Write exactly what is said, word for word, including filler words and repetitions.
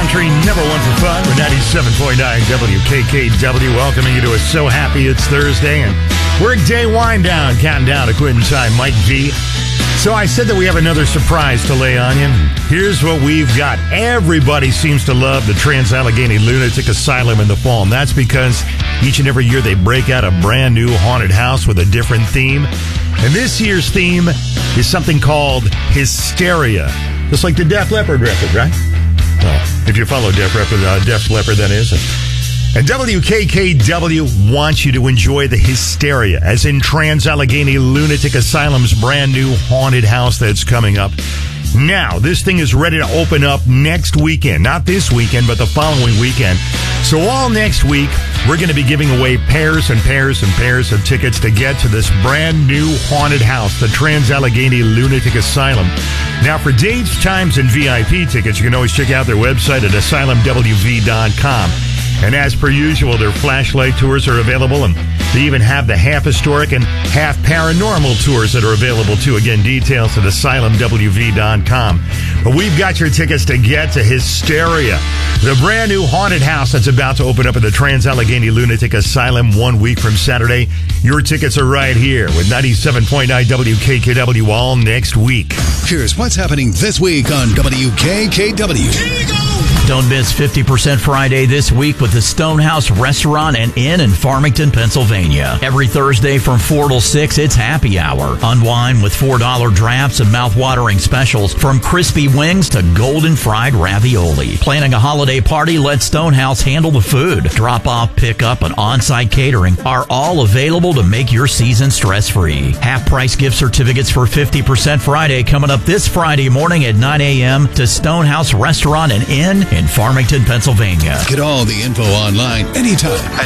country, number one for fun. We're ninety-seven point nine W K K W, welcoming you to a So Happy It's Thursday, and workday wind down, counting down to quitting time. Mike G. So I said that we have another surprise to lay on you. Here's what we've got. Everybody seems to love the Trans-Allegheny Lunatic Asylum in the fall, and that's because each and every year they break out a brand new haunted house with a different theme. And this year's theme is something called Hysteria. Just like the Def Leppard record, right? Well, if you follow Def Leppard, uh, Def Leppard, that is. And W K K W wants you to enjoy the Hysteria, as in Trans-Allegheny Lunatic Asylum's brand new haunted house that's coming up. Now, this thing is ready to open up next weekend. Not this weekend, but the following weekend. So all next week, we're going to be giving away pairs and pairs and pairs of tickets to get to this brand new haunted house, the Trans-Allegheny Lunatic Asylum. Now, for dates, times, and V I P tickets, you can always check out their website at asylum w v dot com. And as per usual, their flashlight tours are available, and they even have the half-historic and half-paranormal tours that are available, too. Again, details at asylum w v dot com. But we've got your tickets to get to Hysteria, the brand new haunted house that's about to open up at the Trans-Allegheny Lunatic Asylum one week from Saturday. Your tickets are right here with ninety-seven point nine W K K W all next week. Here's what's happening this week on W K K W. Here you go! Don't miss fifty percent Friday this week with the Stonehouse Restaurant and Inn in Farmington, Pennsylvania. Every Thursday from four till six, it's happy hour. Unwind with four dollar drafts and mouth-watering specials from crispy wings to golden fried ravioli. Planning a holiday party? Let Stonehouse handle the food. Drop-off, pick-up, and on-site catering are all available to make your season stress-free. Half-price gift certificates for fifty percent Friday coming up this Friday morning at nine a.m. to Stonehouse Restaurant and Inn in Farmington, Pennsylvania. Get all the info online anytime at